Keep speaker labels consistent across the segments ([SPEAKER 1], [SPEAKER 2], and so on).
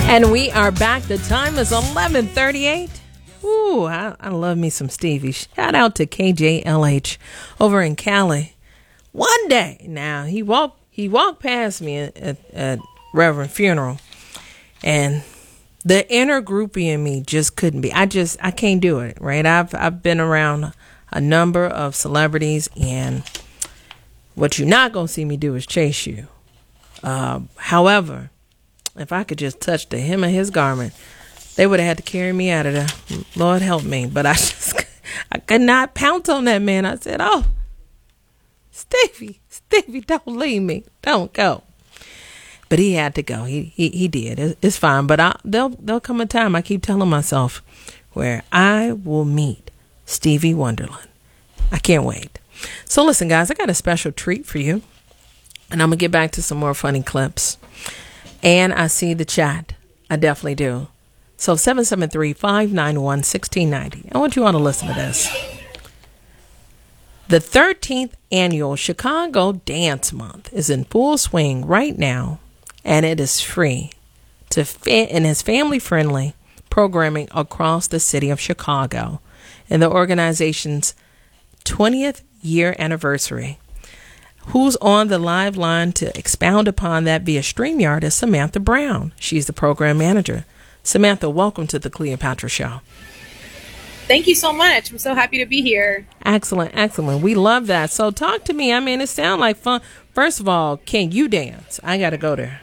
[SPEAKER 1] And we are back. The time is 11:38. Ooh, I love me some Stevie. Shout out to KJLH over in Cali. One day now, he walked past me at Reverend funeral, and the inner groupie in me just couldn't be. I can't do it, right? I've been around a number of celebrities, and what you're not gonna see me do is chase you. However, if I could just touch the hem of his garment, they would have had to carry me out of there. Lord help me. But I could not pounce on that man. I said, "Oh, Stevie, don't leave me. Don't go." But he had to go. He did. It's fine. But there'll come a time, I keep telling myself, where I will meet Stevie Wonderland. I can't wait. So listen, guys, I got a special treat for you. And I'm going to get back to some more funny clips. And I see the chat. I definitely do. So 773-591-1690. I want you all to listen to this. The 13th annual Chicago Dance Month is in full swing right now. And it is free and is family-friendly programming across the city of Chicago in the organization's 20th year anniversary. Who's on the live line to expound upon that via StreamYard is Samantha Brown. She's the program manager. Samantha, welcome to the Cleopatra Show.
[SPEAKER 2] Thank you so much. I'm so happy to be here.
[SPEAKER 1] Excellent. We love that. So talk to me. I mean, it sounds like fun. First of all, can you dance? I got to go there.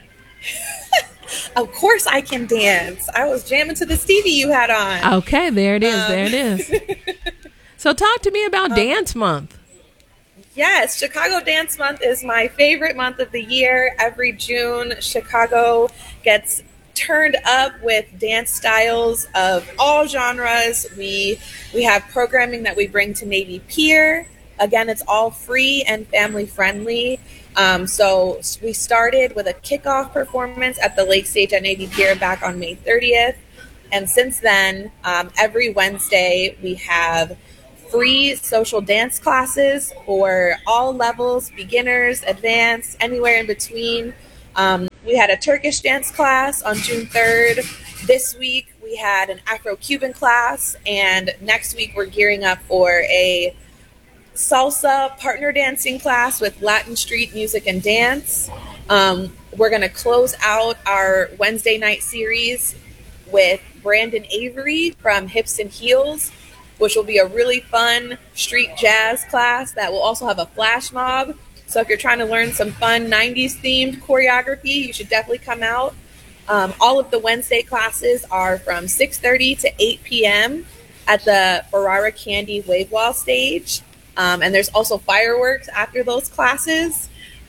[SPEAKER 2] Of course I can dance. I was jamming to the Stevie you had on.
[SPEAKER 1] Okay, there it is. So talk to me about Dance Month.
[SPEAKER 2] Yes, Chicago Dance Month is my favorite month of the year. Every June, Chicago gets turned up with dance styles of all genres. We have programming that we bring to Navy Pier. Again, it's all free and family friendly. So we started with a kickoff performance at the Lake Stage at Navy Pier back on May 30th. And since then, every Wednesday we have free social dance classes for all levels, beginners, advanced, anywhere in between. We had a Turkish dance class on June 3rd. This week we had an Afro-Cuban class, and next week we're gearing up for a salsa partner dancing class with Latin street music and dance. We're going to close out our Wednesday night series with Brandon Avery from Hips and Heels, which will be a really fun street jazz class that will also have a flash mob. So if you're trying to learn some fun 90s themed choreography, you should definitely come out. All of the Wednesday classes are from 6:30 to 8 p.m. at the Ferrara Candy Wave Wall stage. And there's also fireworks after those classes.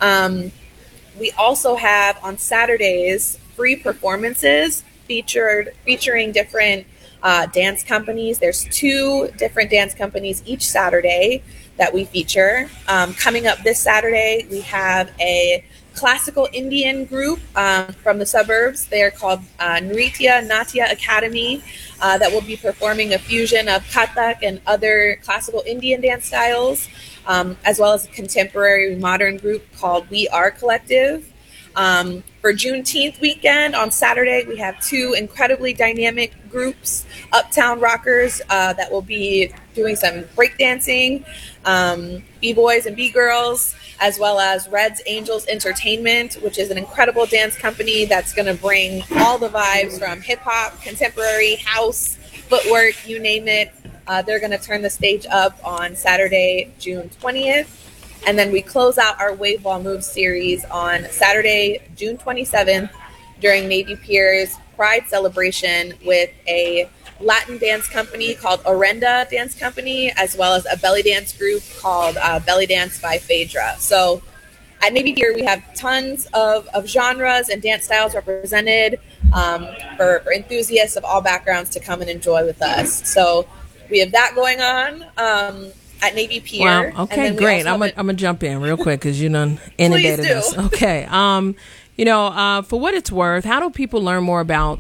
[SPEAKER 2] We also have on Saturdays free performances featuring different dance companies. There's 2 different dance companies each Saturday that we feature. Coming up this Saturday, we have a classical Indian group from the suburbs. They are called Nritya Natya Academy that will be performing a fusion of Kathak and other classical Indian dance styles, as well as a contemporary modern group called We Are Collective. For Juneteenth weekend, on Saturday, we have 2 incredibly dynamic groups, Uptown Rockers, that will be doing some breakdancing, B-boys and B-girls, as well as Red's Angels Entertainment, which is an incredible dance company that's going to bring all the vibes from hip-hop, contemporary, house, footwork, you name it. They're going to turn the stage up on Saturday, June 20th. And then we close out our Wave Ball Move series on Saturday, June 27th, during Navy Pier's Pride celebration with a Latin dance company called Orenda Dance Company, as well as a belly dance group called Belly Dance by Phaedra. So at Navy Pier, we have tons of genres and dance styles represented for enthusiasts of all backgrounds to come and enjoy with us. So we have that going on. At Navy Pier.
[SPEAKER 1] Wow. Okay, great. I'm gonna jump in real quick because you done inundated us. Okay. For what it's worth, how do people learn more about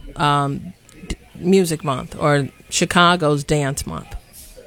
[SPEAKER 1] Music Month or Chicago's Dance Month?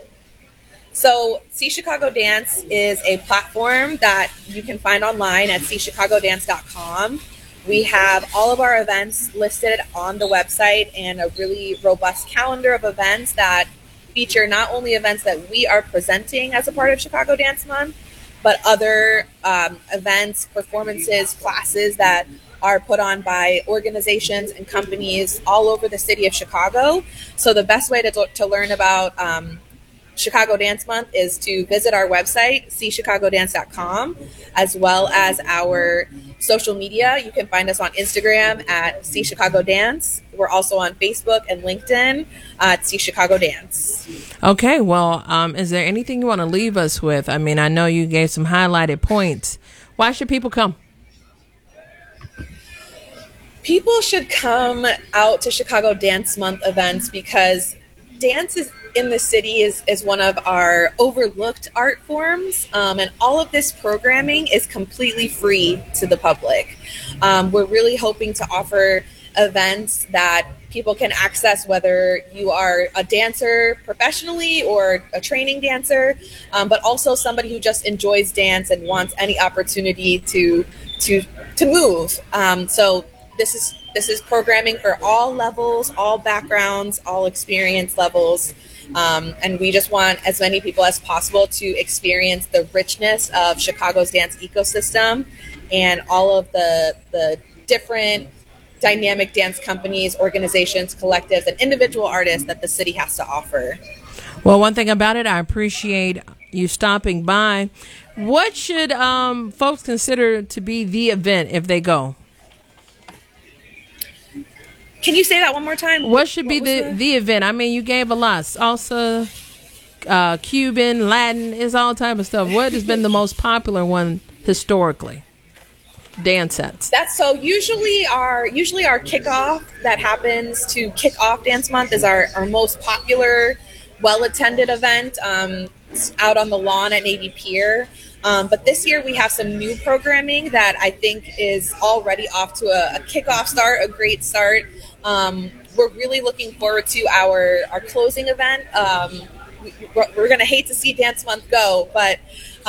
[SPEAKER 2] So, See Chicago Dance is a platform that you can find online at seechicagodance.com. We have all of our events listed on the website and a really robust calendar of events that feature not only events that we are presenting as a part of Chicago Dance Month, but other events, performances, classes that are put on by organizations and companies all over the city of Chicago. So the best way to learn about Chicago Dance Month is to visit our website, cchicagodance.com, as well as our social media. You can find us on Instagram at cchicagodance. We're also on Facebook and LinkedIn at cchicagodance.
[SPEAKER 1] Okay, well, is there anything you want to leave us with? I mean, I know you gave some highlighted points. Why should people come?
[SPEAKER 2] People should come out to Chicago Dance Month events because dance in the city is one of our overlooked art forms, and all of this programming is completely free to the public. We're really hoping to offer events that people can access, whether you are a dancer professionally or a training dancer, but also somebody who just enjoys dance and wants any opportunity to move. So this is programming for all levels, all backgrounds, all experience levels. And we just want as many people as possible to experience the richness of Chicago's dance ecosystem and all of the different dynamic dance companies, organizations, collectives, and individual artists that the city has to offer.
[SPEAKER 1] Well, one thing about it, I appreciate you stopping by. What should folks consider to be the event if they go?
[SPEAKER 2] Can you say that one more time?
[SPEAKER 1] What should be the event? I mean, you gave a lot. Salsa, Cuban, Latin, it's all type of stuff. What has been the most popular one historically? Dance sets.
[SPEAKER 2] That's so usually our kickoff that happens to kick off Dance Month is our most popular, well-attended event out on the lawn at Navy Pier. But this year we have some new programming that I think is already off to a kickoff start, a great start. We're really looking forward to our closing event. We're going to hate to see Dance Month go, but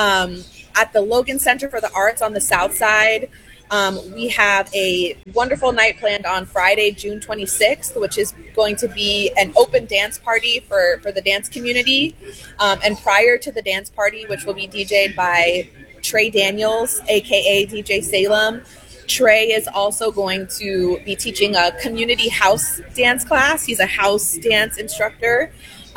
[SPEAKER 2] at the Logan Center for the Arts on the South Side, we have a wonderful night planned on Friday, June 26th, which is going to be an open dance party for the dance community. And prior to the dance party, which will be DJ'd by Trey Daniels, aka DJ Salem, Trey is also going to be teaching a community house dance class. He's a house dance instructor.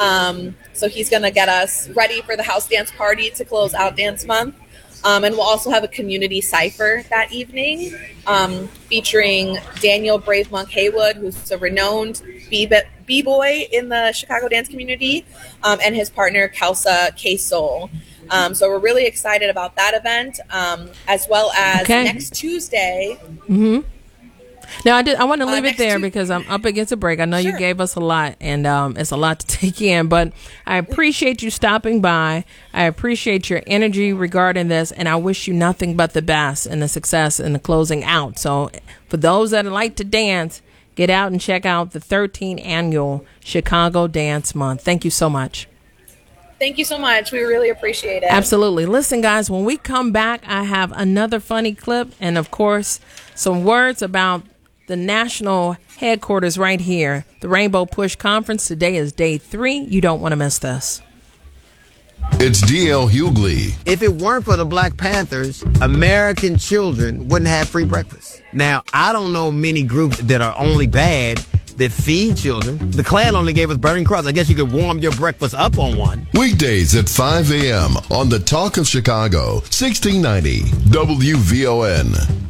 [SPEAKER 2] So he's going to get us ready for the house dance party to close out Dance Month. And we'll also have a community cypher that evening featuring Daniel Brave Monk Haywood, who's a renowned b-boy in the Chicago dance community, and his partner, Kelsa K-Soul. So we're really excited about that event, as well as next Tuesday.
[SPEAKER 1] Mm-hmm. Now, I want to leave it there because I'm up against a break. I know you gave us a lot, and it's a lot to take in, but I appreciate you stopping by. I appreciate your energy regarding this, and I wish you nothing but the best and the success and the closing out. So for those that like to dance, get out and check out the 13th annual Chicago Dance Month. Thank you so much.
[SPEAKER 2] Thank you so much. We really appreciate it.
[SPEAKER 1] Absolutely. Listen, guys, when we come back, I have another funny clip and, of course, some words about the national headquarters right here, the Rainbow Push Conference. Today is day 3. You don't want to miss this.
[SPEAKER 3] It's D.L. Hughley.
[SPEAKER 4] If it weren't for the Black Panthers, American children wouldn't have free breakfast. Now, I don't know many groups that are only bad that feed children. The Klan only gave us Burning Cross. I guess you could warm your breakfast up on one.
[SPEAKER 3] Weekdays at 5 a.m. on the Talk of Chicago, 1690 WVON.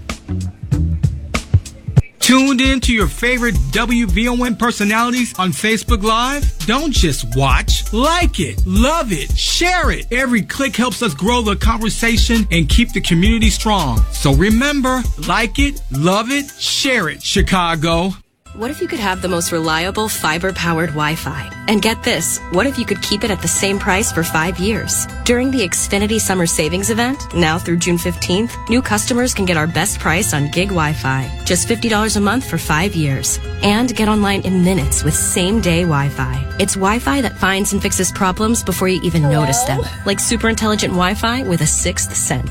[SPEAKER 5] Tuned in to your favorite WVON personalities on Facebook Live? Don't just watch. Like it, love it, share it. Every click helps us grow the conversation and keep the community strong. So remember, like it, love it, share it, Chicago.
[SPEAKER 6] What if you could have the most reliable fiber-powered Wi-Fi? And get this, what if you could keep it at the same price for 5 years? During the Xfinity Summer Savings Event, now through June 15th, new customers can get our best price on gig Wi-Fi, just $50 a month for 5 years. And get online in minutes with same-day Wi-Fi. It's Wi-Fi that finds and fixes problems before you even notice them, like super intelligent Wi-Fi with a sixth sense.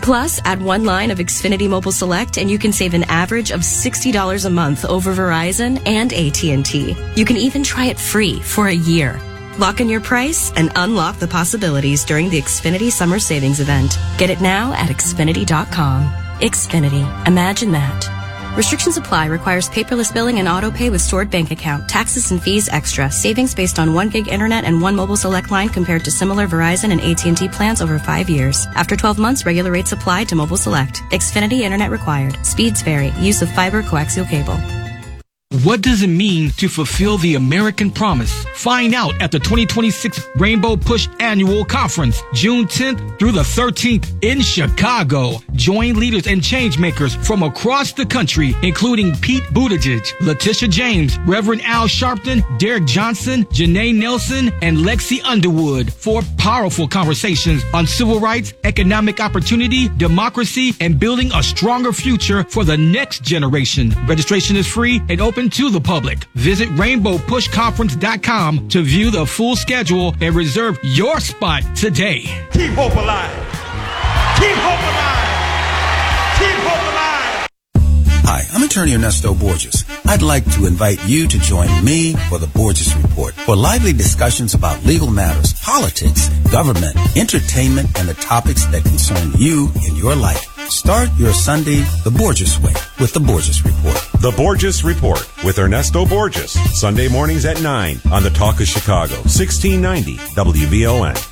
[SPEAKER 6] Plus, add one line of Xfinity Mobile Select and you can save an average of $60 a month over Verizon and AT&T. You can even try it free for a year. Lock in your price and unlock the possibilities during the Xfinity Summer Savings Event. Get it now at Xfinity.com. Xfinity. Imagine that. Restrictions apply. Requires paperless billing and auto pay with stored bank account. Taxes and fees extra. Savings based on 1 gig internet and 1 mobile select line compared to similar Verizon and AT&T plans over 5 years. After 12 months, regular rates apply to mobile select. Xfinity internet required. Speeds vary. Use of fiber coaxial cable.
[SPEAKER 5] What does it mean to fulfill the American promise? Find out at the 2026 Rainbow Push Annual Conference, June 10th through the 13th in Chicago. Join leaders and change makers from across the country, including Pete Buttigieg, Letitia James, Reverend Al Sharpton, Derek Johnson, Janae Nelson, and Lexi Underwood for powerful conversations on civil rights, economic opportunity, democracy, and building a stronger future for the next generation. Registration is free and open to the public. Visit rainbowpushconference.com to view the full schedule and reserve your spot today.
[SPEAKER 7] Keep hope alive. Keep hope alive. Keep hope alive.
[SPEAKER 8] Hi, I'm attorney Ernesto Borges. I'd like to invite you to join me for the Borges Report for lively discussions about legal matters, politics, government, entertainment, and the topics that concern you in your life. Start your Sunday the Borges way with the Borges Report.
[SPEAKER 9] The Borges Report with Ernesto Borges. Sunday mornings at 9 on the Talk of Chicago, 1690 WVON.